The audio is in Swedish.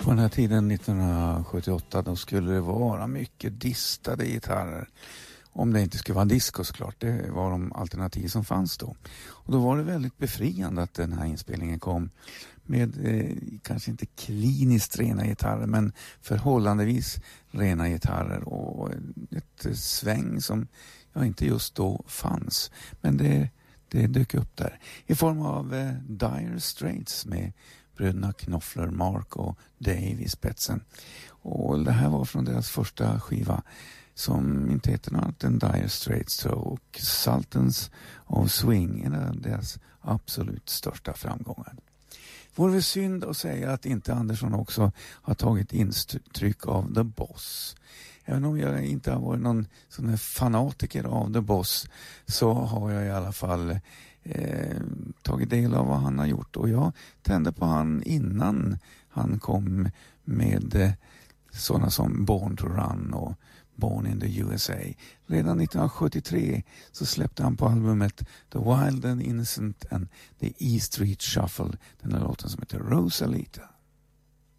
På den här tiden 1978 då skulle det vara mycket distade gitarrer. Om det inte skulle vara disco såklart, det var de alternativ som fanns då. Och då var det väldigt befriande att den här inspelningen kom med kanske inte kliniskt rena gitarrer men förhållandevis rena gitarrer och ett sväng som inte just då fanns. Men det dök upp där i form av Dire Straits med bröderna Knopfler, Mark och Dave i spetsen. Och det här var från deras första skiva som inte heter något annat än Dire Straits och Sultans of Swing, en av deras absolut största framgångar. Vore det synd att säga att inte Andersson också har tagit intryck av The Boss. Även om jag inte har varit någon sån här fanatiker av The Boss så har jag i alla fall tagit del av vad han har gjort. Och jag tände på han innan han kom med sådana som Born to Run och Born in the USA. Redan 1973 så släppte han på albumet The Wild and Innocent and the E Street Shuffle den här låten som heter Rosalita.